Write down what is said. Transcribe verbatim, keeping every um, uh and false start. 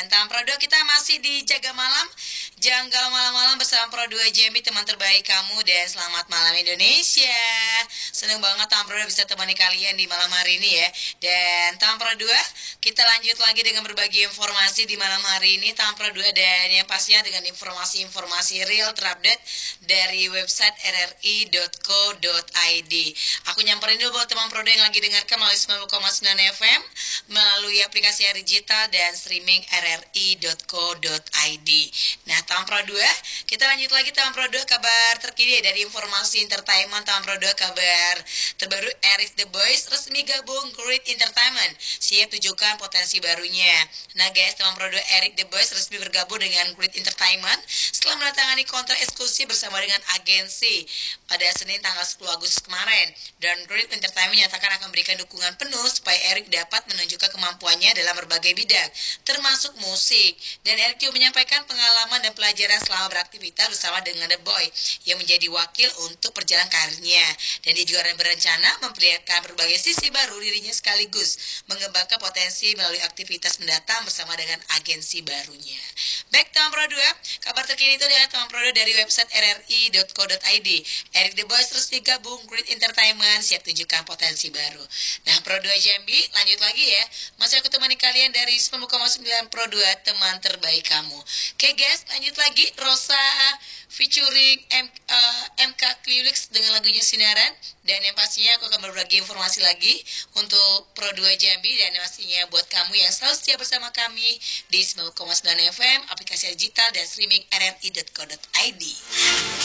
Dan tahun Pro dua kita masih di Jaga Malam, Janggal Malam-Malam bersama Pro dua J M B, teman terbaik kamu. Dan selamat malam Indonesia. Seneng banget tahun Pro dua bisa temani kalian di malam hari ini ya. Dan tahun Pro dua kita lanjut lagi dengan berbagi informasi di malam hari ini tahun Pro dua. Dan yang pastinya dengan informasi-informasi real terupdate dari website r r i dot co dot i d. Aku nyamperin dulu buat teman Pro dua yang lagi dengarkan melalui sembilan puluh koma sembilan F M, melalui aplikasi digital dan streaming r r i dot co dot i d. Nah, tahun Pro dua, kita lanjut lagi tahun Pro dua, kabar terkini dari informasi entertainment tahun Pro dua, kabar terbaru Eric The Boys resmi gabung Great Entertainment, siap tunjukkan potensi barunya. Nah guys, tahun Pro dua Eric The Boys resmi bergabung dengan Great Entertainment setelah menandatangani kontrak eksklusif bersama dengan agensi pada Senin tanggal sepuluh Agustus kemarin. Dan Great Entertainment menyatakan akan memberikan dukungan penuh supaya Eric dapat menunjukkan kemampuannya dalam berbagai bidang, termasuk musik. Dan Eric juga menyampaikan pengalaman dan pelajaran selama beraktivitas bersama dengan The Boy yang menjadi wakil untuk perjalanan karirnya. Dan dia juga berencana memperlihatkan berbagai sisi baru dirinya sekaligus mengembangkan potensi melalui aktivitas mendatang bersama dengan agensi barunya. Baik teman Pro dua, kabar terkini itu dari teman Pro dua dari website r r i dot co dot i d. Eric The Boys resmi gabung Great Entertainment, siap tunjukkan potensi baru. Nah Pro dua J M B, lanjut lagi ya. Masih aku temani kalian dari sembilan puluh koma sembilan Pro dua, teman terbaik kamu. Oke guys, lanjut lagi. Rosa featuring M, uh, M K Clilix dengan lagunya Sinaran. Dan yang pastinya aku akan berbagi informasi lagi untuk Pro dua J M B. Dan pastinya buat kamu yang selalu setia bersama kami di sembilan puluh koma sembilan F M, aplikasi digital dan streaming r r i dot co dot i d.